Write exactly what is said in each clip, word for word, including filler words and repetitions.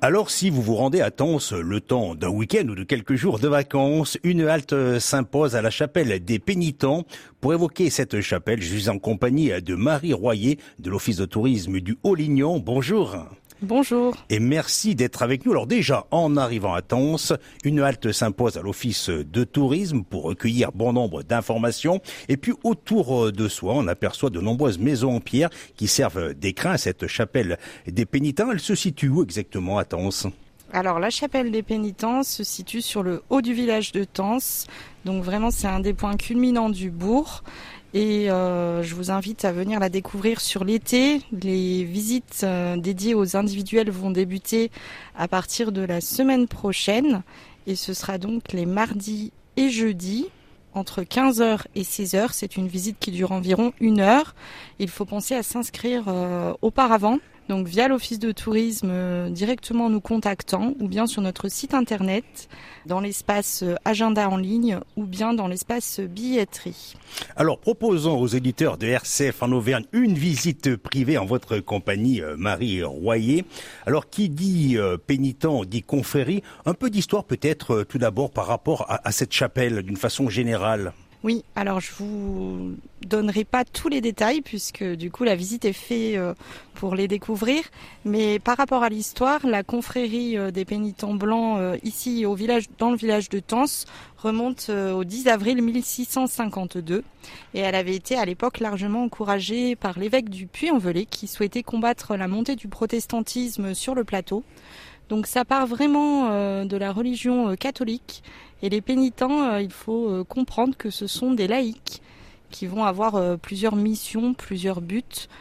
Alors, si vous vous rendez à Tence le temps d'un week-end ou de quelques jours de vacances, une halte s'impose à la chapelle des Pénitents. Pour évoquer cette chapelle, je suis en compagnie de Marie Royer de l'Office de tourisme du Haut-Lignon. Bonjour. Bonjour. Et merci d'être avec nous. Alors déjà, en arrivant à Tence, une halte s'impose à l'Office de tourisme pour recueillir bon nombre d'informations. Et puis autour de soi, on aperçoit de nombreuses maisons en pierre qui servent d'écrin à cette chapelle des Pénitents. Elle se situe où exactement à Tence ? Alors la chapelle des Pénitents se situe sur le haut du village de Tence. Donc vraiment c'est un des points culminants du bourg. Et euh, je vous invite à venir la découvrir sur l'été. Les visites euh, dédiées aux individuels vont débuter à partir de la semaine prochaine. Et ce sera donc les mardis et jeudis, entre quinze heures et seize heures. C'est une visite qui dure environ une heure. Il faut penser à s'inscrire euh, auparavant. Donc via l'Office de tourisme euh, directement en nous contactant ou bien sur notre site internet dans l'espace euh, agenda en ligne ou bien dans l'espace billetterie. Alors proposons aux éditeurs de R C F en Auvergne une visite privée en votre compagnie, euh, Marie Royer. Alors qui dit euh, pénitent dit confrérie. Un peu d'histoire peut-être euh, tout d'abord par rapport à, à cette chapelle d'une façon générale. Oui, alors je vous donnerai pas tous les détails puisque du coup la visite est faite pour les découvrir. Mais par rapport à l'histoire, la confrérie des pénitents blancs ici au village, dans le village de Tence remonte au dix avril mille six cent cinquante-deux et elle avait été à l'époque largement encouragée par l'évêque du Puy-en-Velay qui souhaitait combattre la montée du protestantisme sur le plateau. Donc ça part vraiment euh, de la religion euh, catholique et les pénitents, euh, il faut euh, comprendre que ce sont des laïcs qui vont avoir euh, plusieurs missions, plusieurs buts,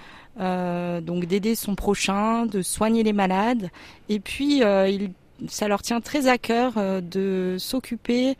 euh, donc d'aider son prochain, de soigner les malades et puis euh, il, ça leur tient très à cœur euh, de s'occuper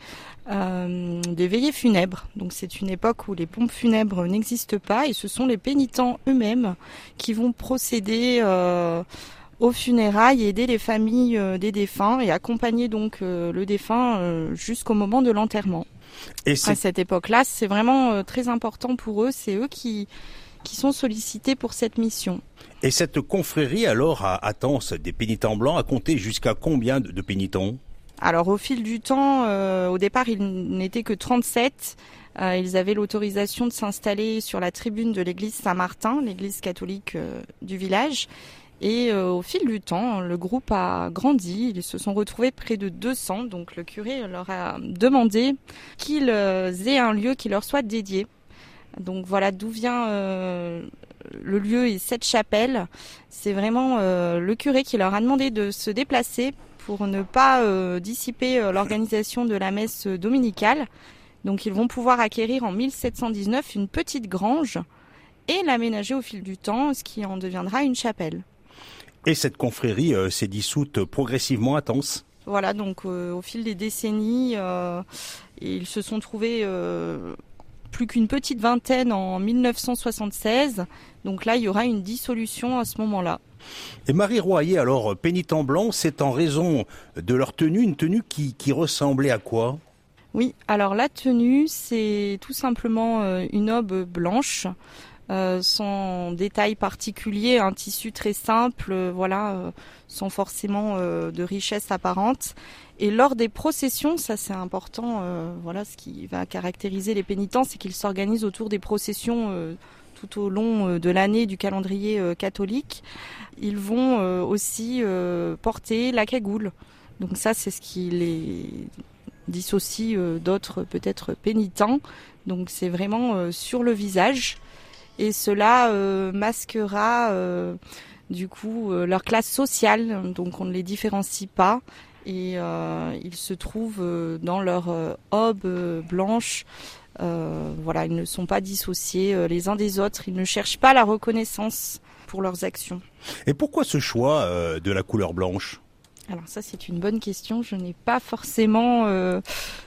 euh, des veillées funèbres. Donc c'est une époque où les pompes funèbres n'existent pas et ce sont les pénitents eux-mêmes qui vont procéder euh, aux funérailles et aider les familles euh, des défunts et accompagner donc euh, le défunt euh, jusqu'au moment de l'enterrement. Et à cette époque-là, c'est vraiment euh, très important pour eux, c'est eux qui, qui sont sollicités pour cette mission. Et cette confrérie alors à, à Tence des pénitents blancs a compté jusqu'à combien de, de pénitents ? Alors au fil du temps, euh, au départ ils n'étaient que trente-sept. Euh, ils avaient l'autorisation de s'installer sur la tribune de l'église Saint-Martin, l'église catholique euh, du village. Et euh, au fil du temps, le groupe a grandi, ils se sont retrouvés près de deux cents, donc le curé leur a demandé qu'ils euh, aient un lieu qui leur soit dédié. Donc voilà d'où vient euh, le lieu et cette chapelle. C'est vraiment euh, le curé qui leur a demandé de se déplacer pour ne pas euh, dissiper euh, l'organisation de la messe dominicale. Donc ils vont pouvoir acquérir en mille sept cent dix-neuf une petite grange et l'aménager au fil du temps, ce qui en deviendra une chapelle. Et cette confrérie euh, s'est dissoute progressivement à Tence. Voilà, donc euh, au fil des décennies, euh, ils se sont trouvés euh, plus qu'une petite vingtaine en mille neuf cent soixante-seize. Donc là, il y aura une dissolution à ce moment-là. Et Marie Royer, alors, pénitent blanc, c'est en raison de leur tenue, une tenue qui, qui ressemblait à quoi ? Oui, alors la tenue, c'est tout simplement euh, une aube blanche. Euh, sans détail particulier, un tissu très simple, euh, voilà, euh, sans forcément euh, de richesse apparente. Et lors des processions, ça c'est important, euh, voilà, ce qui va caractériser les pénitents, c'est qu'ils s'organisent autour des processions euh, tout au long euh, de l'année du calendrier euh, catholique. Ils vont euh, aussi euh, porter la cagoule. Donc ça, c'est ce qui les dissocie euh, d'autres peut-être pénitents. Donc c'est vraiment euh, sur le visage. Et cela euh, masquera euh, du coup euh, leur classe sociale, donc on ne les différencie pas et euh, ils se trouvent euh, dans leur euh, aube euh, blanche. Euh, voilà, ils ne sont pas dissociés euh, les uns des autres, ils ne cherchent pas la reconnaissance pour leurs actions. Et pourquoi ce choix euh, de la couleur blanche ? Alors ça c'est une bonne question, je n'ai pas forcément euh,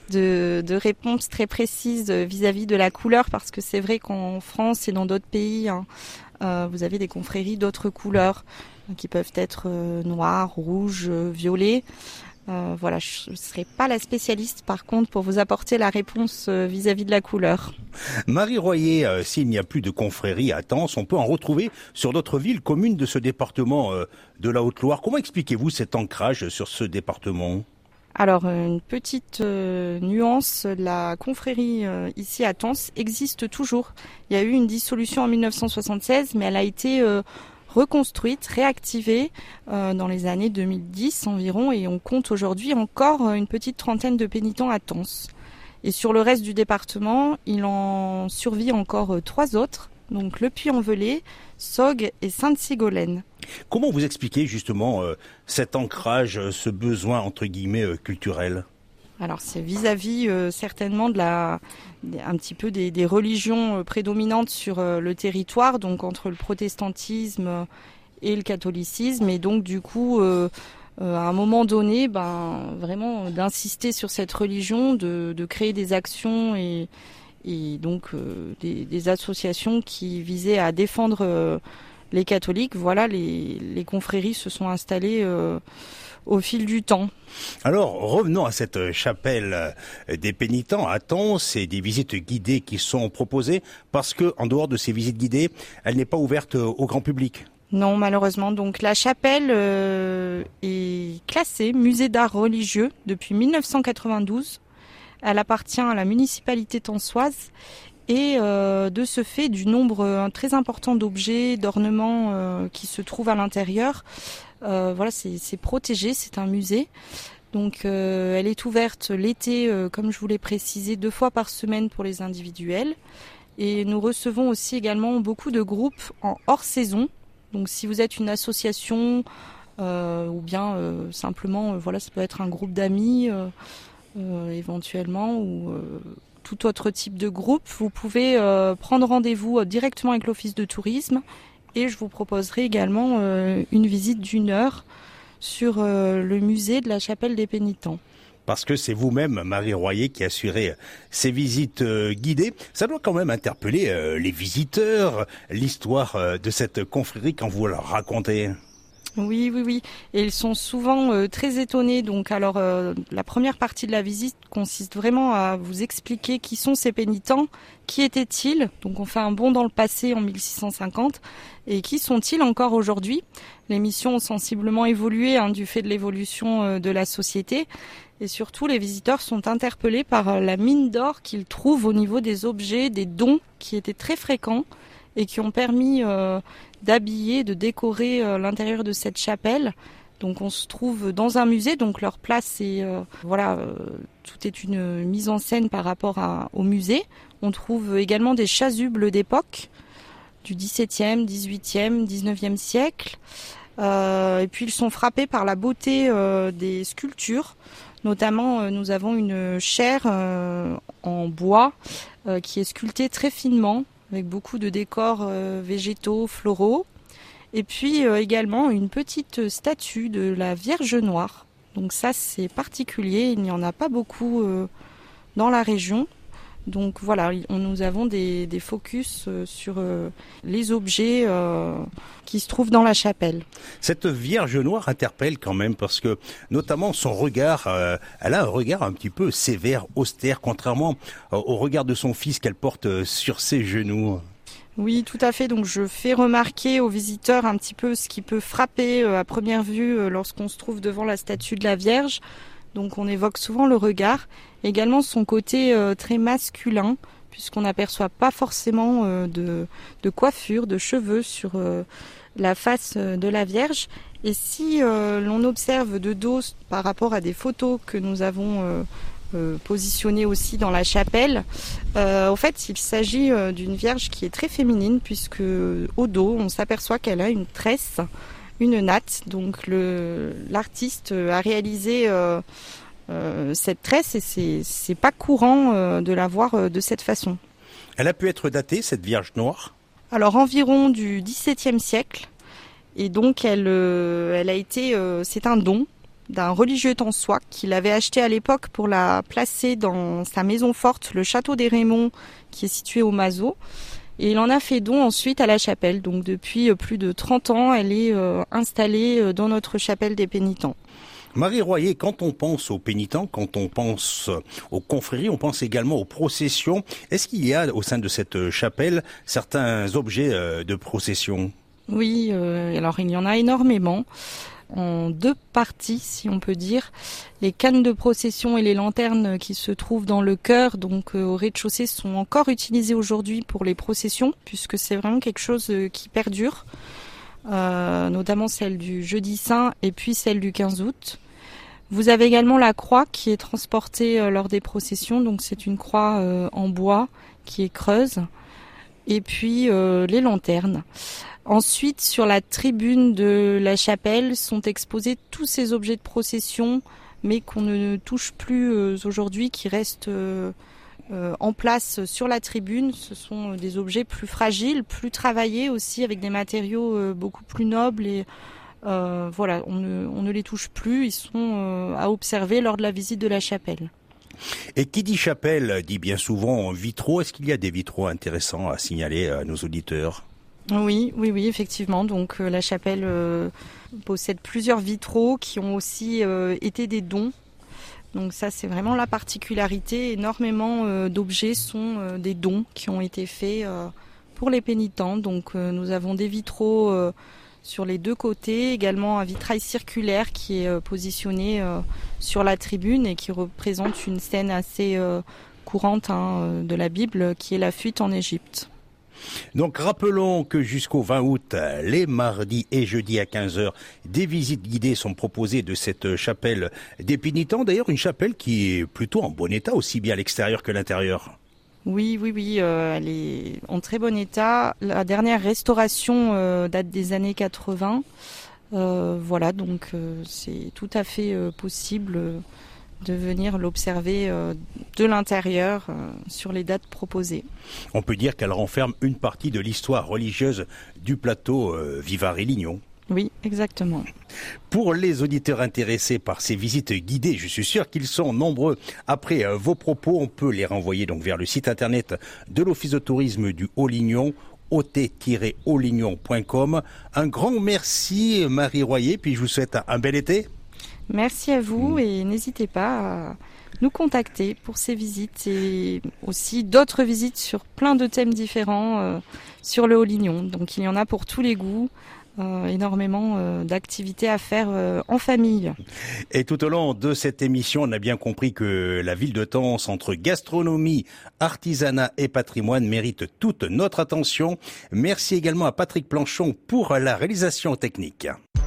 de, de réponse très précise vis-à-vis de la couleur parce que c'est vrai qu'en France et dans d'autres pays, hein, euh, vous avez des confréries d'autres couleurs qui peuvent être euh, noires, rouges, euh, violets. Euh, voilà, je ne serai pas la spécialiste par contre pour vous apporter la réponse euh, vis-à-vis de la couleur. Marie Royer, euh, s'il n'y a plus de confrérie à Tence, on peut en retrouver sur d'autres villes communes de ce département euh, de la Haute-Loire. Comment expliquez-vous cet ancrage sur ce département ? Alors, une petite euh, nuance, la confrérie euh, ici à Tence existe toujours. Il y a eu une dissolution en mille neuf cent soixante-seize, mais elle a été euh, reconstruite, réactivée euh, dans les années deux mille dix environ, et on compte aujourd'hui encore une petite trentaine de pénitents à Tence. Et sur le reste du département, il en survit encore euh, trois autres, donc Le Puy-en-Velay, Saugues et Sainte-Sigolène. Comment vous expliquez justement euh, cet ancrage, ce besoin entre guillemets euh, culturel ? Alors c'est vis-à-vis euh, certainement de la, un petit peu des, des religions prédominantes sur euh, le territoire, donc entre le protestantisme et le catholicisme, et donc du coup euh, euh, à un moment donné, ben vraiment d'insister sur cette religion, de, de créer des actions et, et donc euh, des, des associations qui visaient à défendre euh, les catholiques. Voilà, les, les confréries se sont installées euh, au fil du temps. Alors, revenons à cette chapelle des pénitents à Tence et des visites guidées qui sont proposées, parce que, en dehors de ces visites guidées, elle n'est pas ouverte au grand public. Non, malheureusement. Donc, la chapelle euh, est classée musée d'art religieux depuis mille neuf cent quatre-vingt-douze. Elle appartient à la municipalité tensoise. Et euh, de ce fait, du nombre euh, très important d'objets, d'ornements euh, qui se trouvent à l'intérieur, euh, voilà, c'est, c'est protégé, c'est un musée. Donc, euh, elle est ouverte l'été, euh, comme je vous l'ai précisé, deux fois par semaine pour les individuels. Et nous recevons aussi également beaucoup de groupes en hors saison. Donc, si vous êtes une association euh, ou bien euh, simplement, euh, voilà, ça peut être un groupe d'amis euh, euh, éventuellement ou euh, tout autre type de groupe, vous pouvez euh, prendre rendez-vous euh, directement avec l'office de tourisme et je vous proposerai également euh, une visite d'une heure sur euh, le musée de la chapelle des pénitents. Parce que c'est vous-même, Marie Royer, qui assurez ces visites euh, guidées. Ça doit quand même interpeller euh, les visiteurs, l'histoire euh, de cette confrérie quand vous leur racontez. Oui, oui, oui. Et ils sont souvent euh, très étonnés. Donc, alors, euh, la première partie de la visite consiste vraiment à vous expliquer qui sont ces pénitents, qui étaient-ils. Donc, on fait un bond dans le passé en mille six cent cinquante. Et qui sont-ils encore aujourd'hui ? Les missions ont sensiblement évolué hein, du fait de l'évolution euh, de la société. Et surtout, les visiteurs sont interpellés par euh, la mine d'or qu'ils trouvent au niveau des objets, des dons qui étaient très fréquents et qui ont permis euh, d'habiller, de décorer euh, l'intérieur de cette chapelle. Donc on se trouve dans un musée, donc leur place est euh, voilà, euh, tout est une mise en scène par rapport à, au musée. On trouve également des chasubles d'époque du dix-septième, dix-huitième, dix-neuvième siècle. Euh, et puis ils sont frappés par la beauté euh, des sculptures. Notamment, euh, nous avons une chaire euh, en bois euh, qui est sculptée très finement, avec beaucoup de décors euh, végétaux, floraux. Et puis euh, également une petite statue de la Vierge Noire. Donc ça, c'est particulier, il n'y en a pas beaucoup euh, dans la région. Donc voilà, on, nous avons des, des focus euh, sur euh, les objets euh, qui se trouvent dans la chapelle. Cette Vierge Noire interpelle quand même parce que, notamment, son regard, euh, elle a un regard un petit peu sévère, austère, contrairement euh, au regard de son fils qu'elle porte euh, sur ses genoux. Oui, tout à fait. Donc je fais remarquer aux visiteurs un petit peu ce qui peut frapper euh, à première vue euh, lorsqu'on se trouve devant la statue de la Vierge. Donc on évoque souvent le regard, également son côté euh, très masculin, puisqu'on n'aperçoit pas forcément euh, de, de coiffure, de cheveux sur euh, la face de la Vierge. Et si euh, l'on observe de dos par rapport à des photos que nous avons euh, euh, positionnées aussi dans la chapelle, euh, en fait il s'agit euh, d'une Vierge qui est très féminine, puisque au dos on s'aperçoit qu'elle a une tresse, une natte. Donc le, l'artiste a réalisé euh, euh, cette tresse et c'est, c'est pas courant euh, de la voir euh, de cette façon. Elle a pu être datée, cette Vierge Noire ? Alors environ du dix-septième siècle. Et donc elle, euh, elle a été, euh, c'est un don d'un religieux tensois qu'il avait acheté à l'époque pour la placer dans sa maison forte, le château des Raymonds, qui est situé au Mazo. Et il en a fait don ensuite à la chapelle. Donc depuis plus de trente ans, elle est euh, installée dans notre chapelle des pénitents. Marie Royer, quand on pense aux pénitents, quand on pense aux confréries, on pense également aux processions. Est-ce qu'il y a au sein de cette chapelle certains objets de procession ? Oui, euh, alors il y en a énormément, en deux parties si on peut dire. Les cannes de procession et les lanternes qui se trouvent dans le chœur, donc euh, au rez-de-chaussée, sont encore utilisées aujourd'hui pour les processions, puisque c'est vraiment quelque chose qui perdure. Euh, notamment celle du Jeudi Saint et puis celle du quinze août. Vous avez également la croix qui est transportée euh, lors des processions, donc c'est une croix euh, en bois qui est creuse, et puis euh, les lanternes. Ensuite, sur la tribune de la chapelle sont exposés tous ces objets de procession, mais qu'on ne touche plus euh, aujourd'hui, qui restent euh, Euh, en place sur la tribune. Ce sont des objets plus fragiles, plus travaillés aussi, avec des matériaux euh, beaucoup plus nobles et euh, voilà, on ne, on ne les touche plus, ils sont euh, à observer lors de la visite de la chapelle. Et qui dit chapelle dit bien souvent vitraux. Est-ce qu'il y a des vitraux intéressants à signaler à nos auditeurs ? Oui, oui, oui, effectivement. Donc euh, la chapelle euh, possède plusieurs vitraux qui ont aussi euh, été des dons. Donc ça, c'est vraiment la particularité. Énormément euh, d'objets sont euh, des dons qui ont été faits euh, pour les pénitents. Donc euh, nous avons des vitraux euh, sur les deux côtés, également un vitrail circulaire qui est euh, positionné euh, sur la tribune et qui représente une scène assez euh, courante hein, de la Bible, qui est la fuite en Égypte. Donc rappelons que jusqu'au vingt août, les mardis et jeudis à quinze heures, des visites guidées sont proposées de cette chapelle des pénitents. D'ailleurs, une chapelle qui est plutôt en bon état, aussi bien à l'extérieur que à l'intérieur. Oui, oui, oui, euh, elle est en très bon état. La dernière restauration euh, date des années quatre-vingts. Euh, voilà, donc euh, c'est tout à fait euh, possible euh, de venir l'observer euh, de l'intérieur euh, sur les dates proposées. On peut dire qu'elle renferme une partie de l'histoire religieuse du plateau euh, Vivarais-Lignon. Oui, exactement. Pour les auditeurs intéressés par ces visites guidées, je suis sûr qu'ils sont nombreux. Après euh, vos propos, on peut les renvoyer donc vers le site internet de l'Office de tourisme du Haut-Lignon, o t tiret haut lignon point com. Un grand merci Marie Royer, puis je vous souhaite un bel été. Merci à vous et n'hésitez pas à nous contacter pour ces visites et aussi d'autres visites sur plein de thèmes différents euh, sur le Haut-Lignon. Donc il y en a pour tous les goûts, euh, énormément euh, d'activités à faire euh, en famille. Et tout au long de cette émission, on a bien compris que la ville de Tence, entre gastronomie, artisanat et patrimoine, mérite toute notre attention. Merci également à Patrick Planchon pour la réalisation technique.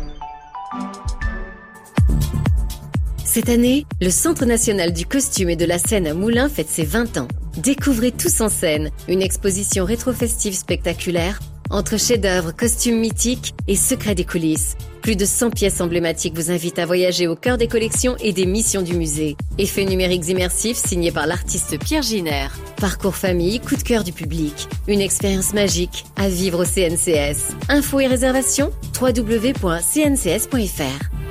Cette année, le Centre national du costume et de la scène à Moulins fête ses vingt ans. Découvrez Tous en scène, une exposition rétro-festive spectaculaire entre chefs-d'œuvre, costumes mythiques et secrets des coulisses. Plus de cent pièces emblématiques vous invitent à voyager au cœur des collections et des missions du musée. Effets numériques immersifs signés par l'artiste Pierre Giner. Parcours famille, coup de cœur du public. Une expérience magique à vivre au C N C S. Infos et réservations, w w w point c n c s point f r.